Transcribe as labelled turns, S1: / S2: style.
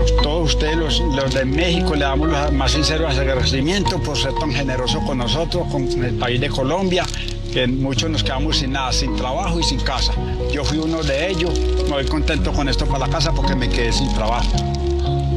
S1: todos ustedes, los de México, le damos los más sinceros agradecimientos por ser tan generosos con nosotros, con el país de Colombia, que muchos nos quedamos sin nada, sin trabajo y sin casa. Yo fui uno de ellos, me voy contento con esto para la casa porque me quedé sin trabajo.